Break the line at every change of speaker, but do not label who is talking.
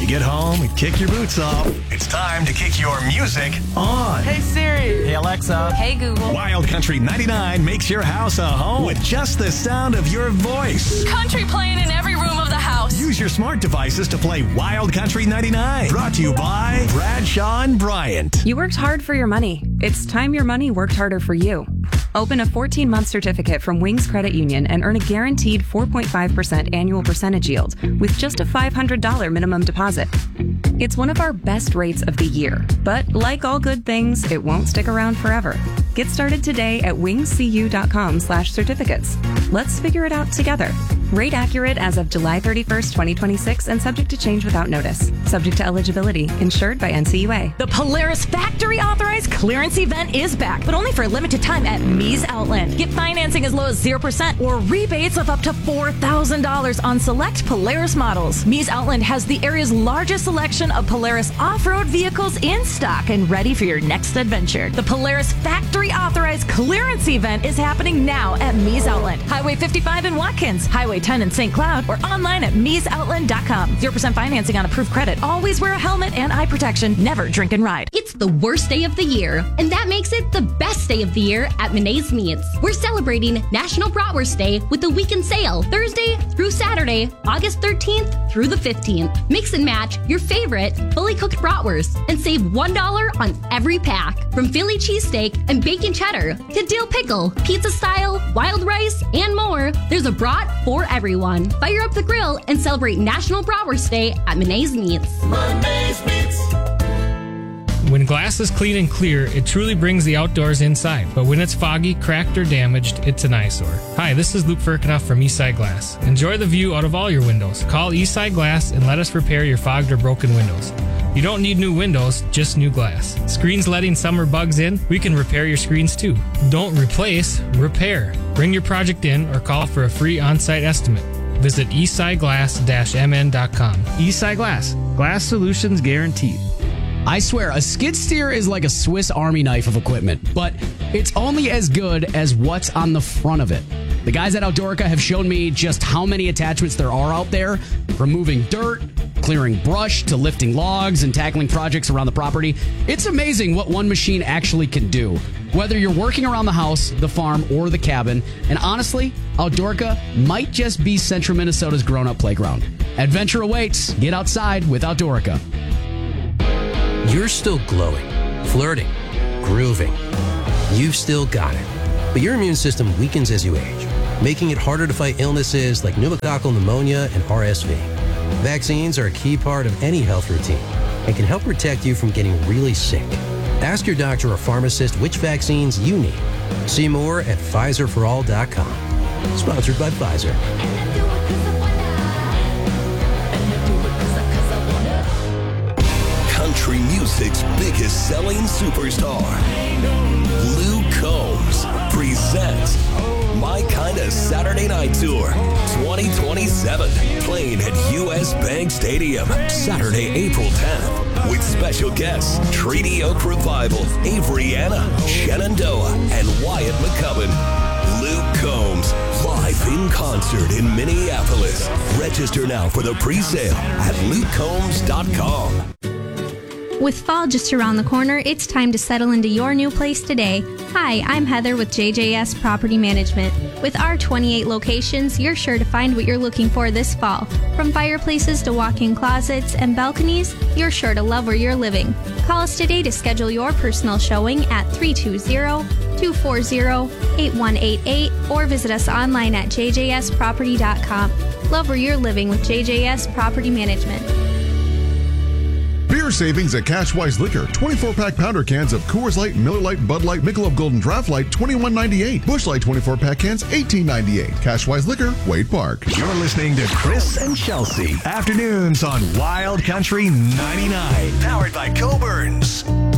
You get home and kick your boots off. It's time to kick your music on.
Hey Siri.
Hey Alexa.
Hey Google.
Wild Country 99 makes your house a home with just the sound of your voice.
Country playing in every room of the house.
Use your smart devices to play Wild Country 99. Brought to you by Bradshaw and Bryant.
You worked hard for your money. It's time your money worked harder for you. Open a 14-month certificate from Wings Credit Union and earn a guaranteed 4.5% annual percentage yield with just a $500 minimum deposit. It's one of our best rates of the year, but like all good things, it won't stick around forever. Get started today at wingscu.com/certificates. Let's figure it out together. Rate accurate as of July 31st, 2026 and subject to change without notice. Subject to eligibility. Insured by NCUA.
The Polaris Factory Authorized Clearance Event is back, but only for a limited time at Mies Outland. Get financing as low as 0% or rebates of up to $4,000 on select Polaris models. Mies Outland has the area's largest selection of Polaris off-road vehicles in stock and ready for your next adventure. The Polaris Factory Authorized Clearance Event is happening now at Mies Outland. Highway 55 in Watkins, Highway 10 in St. Cloud, or online at MiesOutland.com. 0% financing on approved credit. Always wear a helmet and eye protection. Never drink and ride.
It's the worst day of the year, and that makes it the best day of the year at Menace Meats. We're celebrating National Bratwurst Day with a weekend sale, Thursday through Saturday, August 13th through the 15th. Mix and match your favorite fully cooked bratwurst and save $1 on every pack. From Philly cheesesteak and bacon cheddar to dill pickle, pizza style, wild rice, and more, there's a brat for everyone. Fire up the grill and celebrate National Bratwurst Day at Menace Meats.
Menace Meats.
When glass is clean and clear, it truly brings the outdoors inside. But when it's foggy, cracked, or damaged, it's an eyesore. Hi, this is Luke Firkinoff from Eastside Glass. Enjoy the view out of all your windows. Call Eastside Glass and let us repair your fogged or broken windows. You don't need new windows, just new glass. Screens letting summer bugs in? We can repair your screens too. Don't replace, repair. Bring your project in or call for a free on-site estimate. Visit eastsideglass-mn.com.
Eastside Glass. Glass solutions guaranteed.
I swear, a skid steer is like a Swiss Army knife of equipment, but it's only as good as what's on the front of it. The guys at Outdoorica have shown me just how many attachments there are out there, from moving dirt, clearing brush, to lifting logs and tackling projects around the property. It's amazing what one machine actually can do, whether you're working around the house, the farm, or the cabin. And honestly, Outdoorica might just be Central Minnesota's grown-up playground. Adventure awaits. Get outside with Outdoorica.
You're still glowing, flirting, grooving. You've still got it. But your immune system weakens as you age, making it harder to fight illnesses like pneumococcal pneumonia and RSV. Vaccines are a key part of any health routine and can help protect you from getting really sick. Ask your doctor or pharmacist which vaccines you need. See more at PfizerForAll.com. Sponsored by Pfizer.
Country music's biggest selling superstar, Luke Combs, presents My Kinda Saturday Night Tour 2027, playing at US Bank Stadium Saturday, April 10th, with special guests Treaty Oak Revival, Avriana, Shenandoah, and Wyatt McCubbin. Luke Combs, live in concert in Minneapolis. Register now for the pre-sale at lukecombs.com.
With fall just around the corner, it's time to settle into your new place today. Hi, I'm Heather with JJS Property Management. With our 28 locations, you're sure to find what you're looking for this fall. From fireplaces to walk-in closets and balconies, you're sure to love where you're living. Call us today to schedule your personal showing at 320-240-8188 or visit us online at jjsproperty.com. Love where you're living with JJS Property Management.
Beer savings at Cashwise Liquor. 24-pack pounder cans of Coors Light, Miller Lite, Bud Light, Michelob Golden Draft Light, $21.98. Busch Light 24-pack cans, $18.98. Cashwise Liquor, Wade Park.
You're listening to Chris and Chelsea. Afternoons on Wild Country 99. Powered by Coburns.